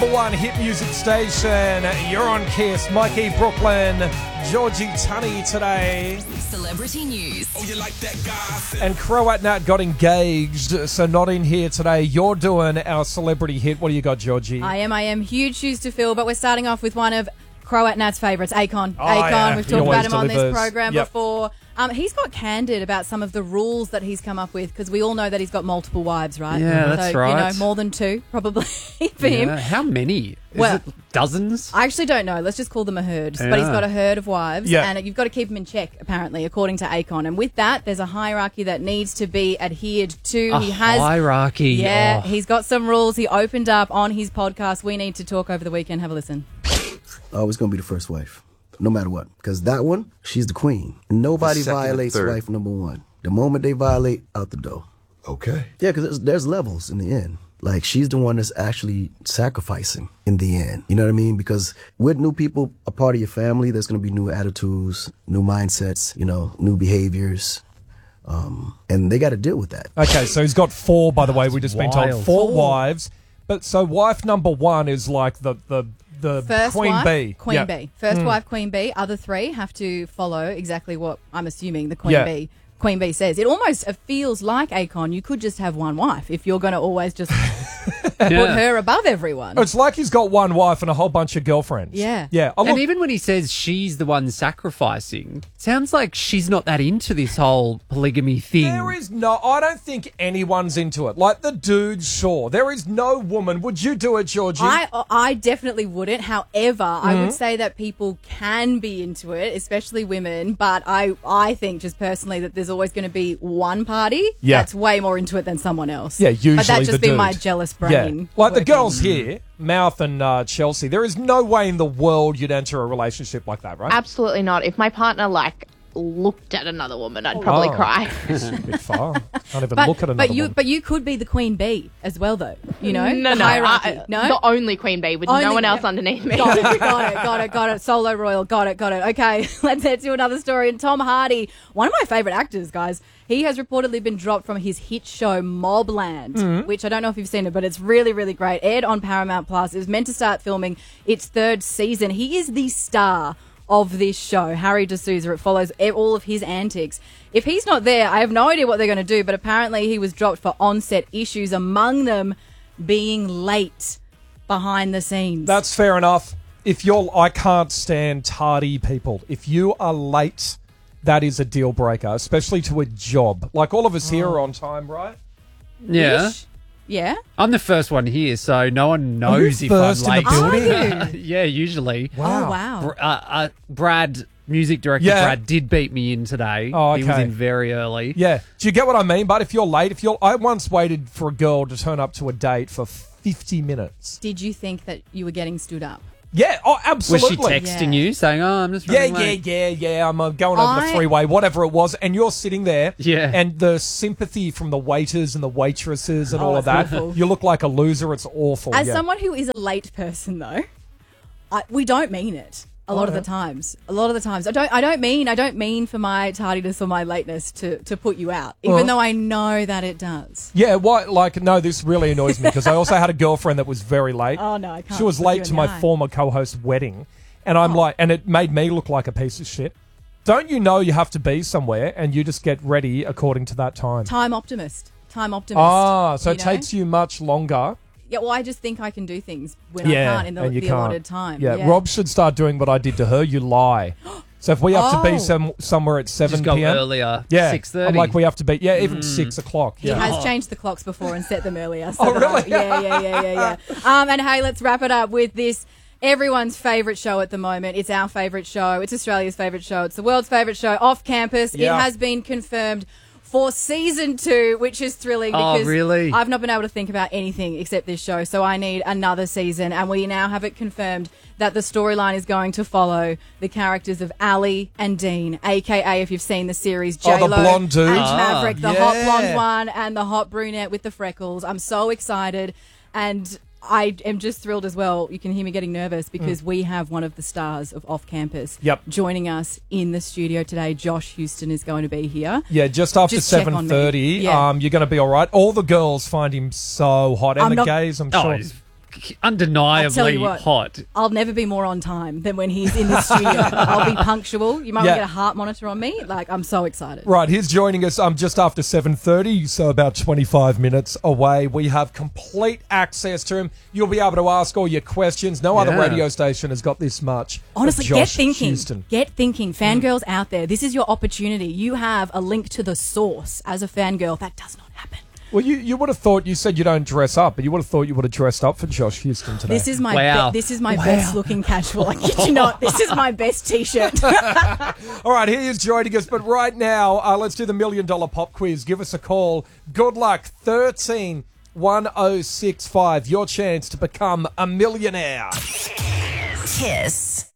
One hit music station. You're on Kiss. Mikey Brooklyn, Georgie Tunney today. Celebrity news. Oh, you like that guy? And Croat Nat got engaged, so not in here today. You're doing our celebrity hit. What do you got, Georgie? I am. Huge shoes to fill, but we're starting off with one of Croat Nat's favourites, Akon. Oh, yeah. We've He talked about always him on this delivers. program Yep. before. He's got candid about some of the rules that he's come up with, because we all know that he's got multiple wives, right? Yeah, that's so, right. More than two, probably, for him. How many? Well- Is it dozens? I actually don't know. Let's just call them a herd. Yeah. But he's got a herd of wives, Yeah. and you've got to keep them in check, apparently, according to Akon. And with that, there's a hierarchy that needs to be adhered to. Hierarchy. Yeah, Oh. he's got some rules. He opened up on his podcast, We Need to Talk, over the weekend. Have a listen. Always gonna be the first wife, no matter what. Because that one, she's the queen. And nobody The second and violates third. wife number one. The moment they violate, out the door. Okay. Yeah, because there's levels in the end. Like, she's the one that's actually sacrificing in the end. You know what I mean? Because with new people, a part of your family, there's going to be new attitudes, new mindsets, new behaviors. And they got to deal with that. Okay, so he's got four, by the way. We've just been told wild. four wives. But so wife number one is like the First Queen wife, Bee. Queen Yeah. Bee. First wife, Queen Bee. Other three have to follow exactly what I'm assuming the Yeah. Queen Bee says. It almost feels like Akon. You could just have one wife if you're going to always just put her above everyone. It's like he's got one wife and a whole bunch of girlfriends. Yeah. Yeah. Oh, And look, even when he says she's the one sacrificing, sounds like she's not that into this whole polygamy thing. I don't think anyone's into it. Like the dudes, sure. There is no woman. Would you do it, Georgie? I definitely wouldn't. However, I Mm-hmm. would say that people can be into it, especially women. But I think just personally that there's always going to be one party that's way more into it than someone else. Yeah, usually But that's the just been my dude. jealous Yeah. brain. Like the working. girls here, Mouth and Chelsea, there is no way in the world you'd enter a relationship like that, right? Absolutely not. If my partner looked at another woman, I'd probably Oh. cry. It's a bit far. Can't even But, look at another one. but you could be the Queen Bee as well, though. You know, No, the no, hierarchy. No, the only queen bee with Only- no one else underneath me. Got it. Solo royal. Got it. Okay, let's head to another story. And Tom Hardy, one of my favourite actors, guys. He has reportedly been dropped from his hit show Mobland, which I don't know if you've seen it, but it's really, really great. Aired on Paramount Plus. It was meant to start filming its third season. He is the star of this show, Harry D'Souza. It follows all of his antics. If he's not there, I have no idea what they're going to do, but apparently he was dropped for on-set issues, among them being late behind the scenes. That's fair enough. I can't stand tardy people. If you are late, that is a deal breaker, especially to a job. Like all of us here are on time, right? Yeah. Ish. Yeah? I'm the first one here, so no one Are you knows if first I'm in the late. building? Yeah, usually. Oh, wow. Brad, music director Yeah. Brad, did beat me in today. Oh, He was okay. in very early. Yeah. Do you get what I mean? But if you're late, I once waited for a girl to turn up to a date for 50 minutes. Did you think that you were getting stood up? Yeah. Oh, Was absolutely. she texting Yeah. you saying, "Oh, I'm just Yeah, running late"? yeah. I'm going over the freeway, whatever it was, and you're sitting there. Yeah. And the sympathy from the waiters and the waitresses and all of it's that. awful. You look like a loser. It's awful. As yeah. someone who is a late person, though, we don't mean it. A lot of the times. I don't mean for my tardiness or my lateness to put you out, even though I know that it does. Yeah, no, this really annoys me because I also had a girlfriend that was very late. Oh, no, I can't. She was look you late in to the my eye. former co-host wedding, and I'm like, and it made me look like a piece of shit. Don't you know you have to be somewhere and you just get ready according to that time? Time optimist. Ah, so you it know? takes you much longer. Yeah, well, I just think I can do things when I can't in and you the can't. allotted time. Yeah, Rob should start doing what I did to her. You lie. So if we have to be somewhere at 7 Just go p.m. earlier. Yeah, 6:30. I'm like we have to be. Yeah, even 6 o'clock. He Yeah. has changed the clocks before and set them earlier. So Oh, really? Yeah. And hey, let's wrap it up with this. Everyone's favourite show at the moment. It's our favourite show. It's Australia's favourite show. It's the world's favourite show, Off Campus. Yeah. It has been confirmed for season 2, which is thrilling because really? I've not been able to think about anything except this show, so I need another season. And we now have it confirmed that the storyline is going to follow the characters of Ali and Dean, a.k.a. if you've seen the series, Oh, J-Lo the blonde dude. and Maverick, the hot yeah. blonde one and the hot brunette with the freckles. I'm so excited, and I am just thrilled as well. You can hear me getting nervous because we have one of the stars of Off Campus joining us in the studio today. Josh Houston is going to be here. Yeah, just after Just check on me. 7:30. Yeah. You're going to be all right. All the girls find him so hot, and the gays, I'm sure. He's undeniably what. hot. I'll never be more on time than when he's in the studio. I'll be punctual. You might want Yeah. to get a heart monitor on me. Like, I'm so excited. Right, he's joining us just after 7:30, so about 25 minutes away. We have complete access to him. You'll be able to ask all your questions. No other Yeah. radio station has got this much. of Honestly, get Josh thinking. Houston. Get thinking. Fangirls out there, this is your opportunity. You have a link to the source as a fangirl. That does not happen. Well, you would have thought, you said you don't dress up, but you would have thought you would have dressed up for Josh Houston today. This is my Wow. this is my best looking casual. I kid you not. This is my best t-shirt. All right, he is joining us, but right now, let's do the $1 million pop quiz. Give us a call. Good luck. 131065. Your chance to become a millionaire. Kiss.